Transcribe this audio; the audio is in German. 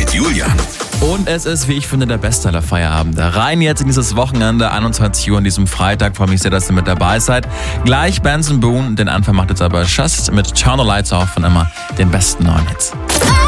mit Julian. Und es ist, wie ich finde, der beste aller Feierabende. Rein jetzt in dieses Wochenende, 21 Uhr an diesem Freitag. Freue mich sehr, dass ihr mit dabei seid. Gleich Benson Boone. Den Anfang macht jetzt aber Just mit Turn the Lights Off von immer den besten neuen Hits.